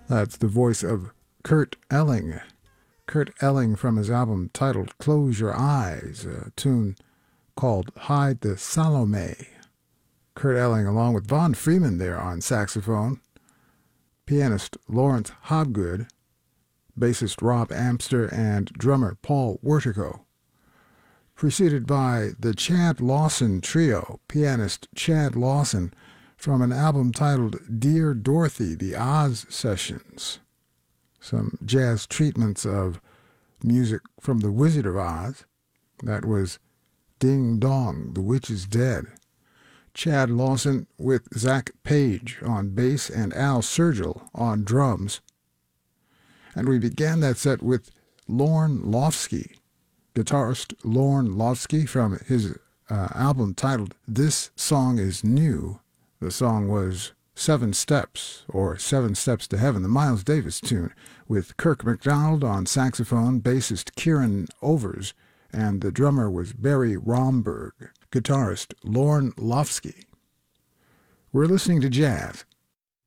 That's the voice of Kurt Elling. Kurt Elling from his album titled Close Your Eyes, a tune called Hide the Salome. Kurt Elling along with Von Freeman there on saxophone, pianist Lawrence Hobgood, bassist Rob Amster, and drummer Paul Wertico. Preceded by the Chad Lawson Trio, pianist Chad Lawson, from an album titled Dear Dorothy, The Oz Sessions. Some jazz treatments of music from The Wizard of Oz. That was Ding Dong, The Witch is Dead. Chad Lawson with Zach Page on bass and Al Sergel on drums. And we began that set with Lorne Lofsky, guitarist Lorne Lofsky, from his album titled This Song Is New. The song was Seven Steps, or Seven Steps to Heaven, the Miles Davis tune, with Kirk MacDonald on saxophone, bassist Kieran Overs, and the drummer was Barry Romberg, guitarist Lorne Lofsky. We're listening to jazz